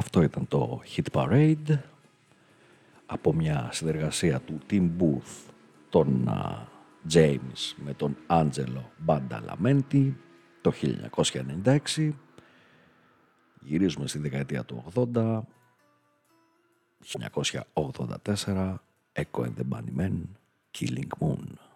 Αυτό ήταν το Hit Parade από μια συνεργασία του Tim Booth, τον James με τον Angelo Badalamenti το 1996. Γυρίζουμε στη δεκαετία του 80, 1984, Echo and the Bunnymen, Killing Moon.